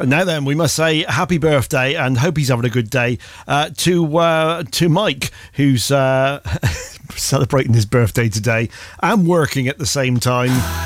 And now then, we must say happy birthday and hope he's having a good day to Mike, who's celebrating his birthday today and working at the same time.